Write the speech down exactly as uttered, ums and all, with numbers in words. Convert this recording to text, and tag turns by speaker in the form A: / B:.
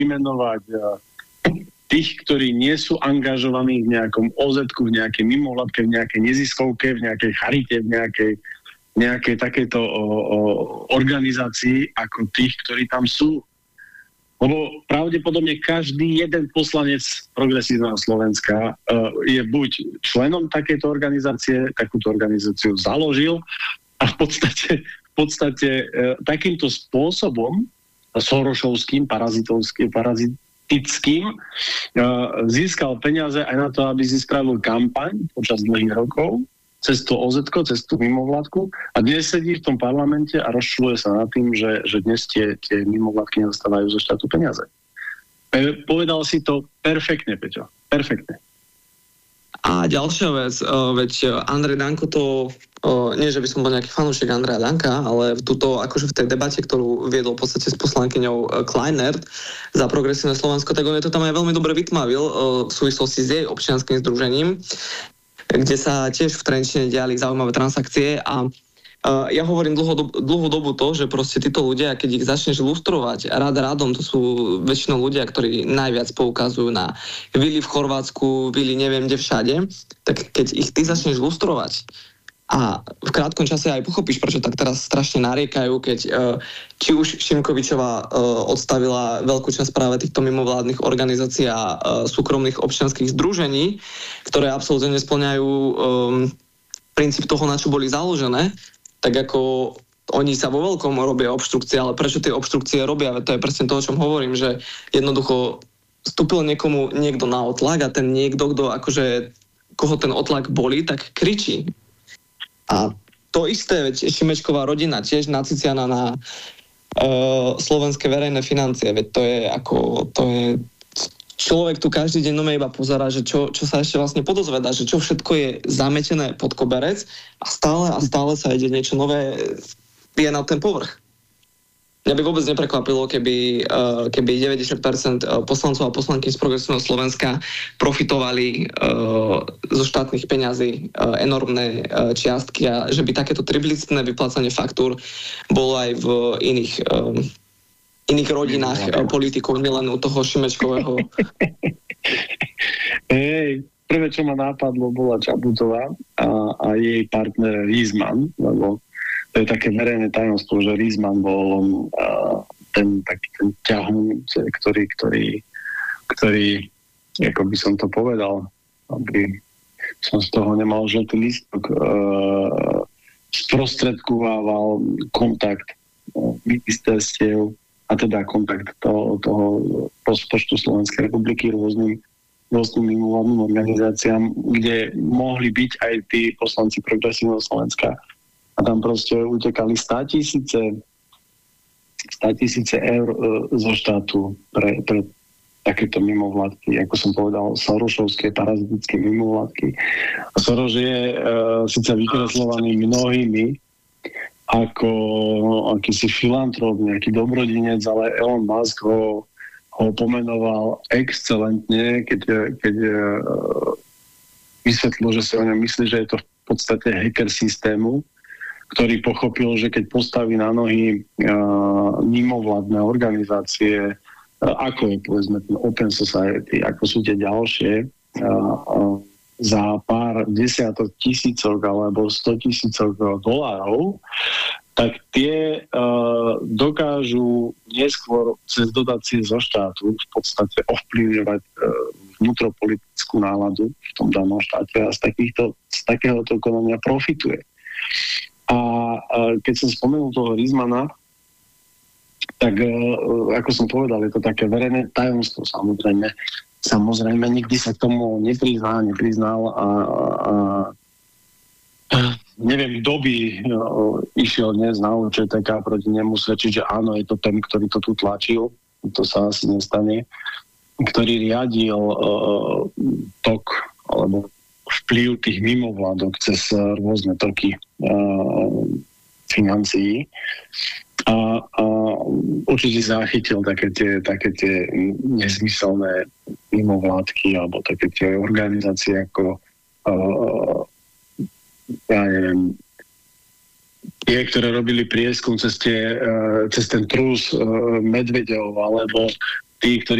A: vymenovať tých, ktorí nie sú angažovaní v nejakom ó zetku, v nejakej mimovládke, v nejakej neziskovke, v nejakej charite, v nejakej, nejakej takejto o, o, organizácii ako tých, ktorí tam sú. Lebo pravdepodobne každý jeden poslanec Progresívneho Slovenska uh, je buď členom takejto organizácie, takúto organizáciu založil a v podstate, v podstate uh, takýmto spôsobom sorošovským, parazitovským, parazit tickým, získal peniaze aj na to, aby si spravil kampaň počas dlhých rokov, cez to ó zetko, cez tú mimovládku a dnes sedí v tom parlamente a rozčuluje sa nad tým, že, že dnes tie, tie mimovládky nedostávajú zo štátu peniaze. Povedal si to perfektne, Peťo. Perfektne.
B: A ďalšia vec, veď Andrej Danko to, nie že by som bol nejaký fanúšik Andreja Danka, ale tuto, akože v tej debate, ktorú viedol v podstate s poslankyňou Kleinert za Progresívne Slovensko, tak on je to tam aj veľmi dobre vytmavil v súvislosti s jej občianskym združením, kde sa tiež v Trenčine diali zaujímavé transakcie a Uh, ja hovorím dlho, dlhú dobu to, že proste títo ľudia, keď ich začneš lustrovať rád rádom, to sú väčšinou ľudia, ktorí najviac poukazujú na vily v Chorvátsku, vily neviem kde všade, tak keď ich ty začneš lustrovať a v krátkom čase aj pochopíš, prečo tak teraz strašne nariekajú, keď uh, či už Šimkovičová uh, odstavila veľkú časť práve týchto mimovládnych organizácií a uh, súkromných občianskych združení, ktoré absolútne nesplňajú um, princíp toho, na čo boli založené, tak ako oni sa vo veľkom robia obštrukcie, ale prečo tie obštrukcie robia? To je presne to, o čom hovorím, že jednoducho vstúpil niekomu niekto na otlak a ten niekto, kto akože, koho ten otlak bolí, tak kričí. A to isté, veď Šimečková rodina tiež naciciana na uh, slovenské verejné financie, veď to je ako, to je človek tu každý deň nome iba pozerá, že čo, čo sa ešte vlastne podozvedá, že čo všetko je zametené pod koberec a stále a stále sa ide niečo nové je na ten povrch. Mňa by vôbec neprekvapilo, keby, uh, keby deväťdesiat percent poslancov a poslanky z Progresívneho Slovenska profitovali uh, zo štátnych peňazí uh, enormné uh, čiastky a že by takéto triplicitné vyplácanie faktúr bolo aj v iných um, iných rodinách no, politikov, nielen u toho Šimečkového.
A: Hej, prvé, čo ma nápadlo, bola Čaputová a, a jej partner Rizman, lebo to je také verejné tajomstvo, že Rizman bol a, ten taký ten ťahun, ktorý, ktorý, ktorý, ako by som to povedal, aby som z toho nemal žltý lístok, sprostredkovával kontakt ministerstiev a teda kontakt toho, toho rozpočtu Slovenskej republiky rôznym, rôznym mimovládnym organizáciám, kde mohli byť aj tí poslanci Progresívneho Slovenska. A tam proste utekali státisíce státisíce eur e, zo štátu pre, pre takéto mimovládky, ako som povedal, sorošovské, parazitické mimovládky. A Soros je e, síce vykreslovaný mnohými ako no, akýsi filantrop, nejaký dobrodinec, ale Elon Musk ho, ho pomenoval excelentne, keď, keď uh, vysvetlil, že si o ňom myslí, že je to v podstate hacker systému, ktorý pochopil, že keď postaví na nohy uh, mimovládne organizácie, uh, ako je povedzme ten Open Society, ako sú tie ďalšie, uh, uh, za pár desiatok tisícok alebo sto tisícok dolárov, tak tie uh, dokážu neskôr cez dotácie zo štátu v podstate ovplyvňovať uh, vnútropolitickú náladu v tom danom štáte a z, takýchto, z takéhoto konania profituje. A uh, keď som spomenul toho Rizmana, tak uh, ako som povedal, je to také verejné tajomstvo, samozrejme. Samozrejme, nikdy sa k tomu neprizná, nepriznal a, a, a neviem, kto by no, išiel dnes na ú č té ká proti nemu svedčiť, že áno, je to ten, ktorý to tu tlačil, to sa asi nestane, ktorý riadil uh, tok alebo vplyv tých mimovládok cez rôzne toky uh, financií. A, a určite zachytil také tie, také tie nezmyselné mimovládky alebo také tie organizácie ako uh, ja neviem tie, ktoré robili prieskum cez, tie, uh, cez ten trus uh, medveďov alebo tí, ktorí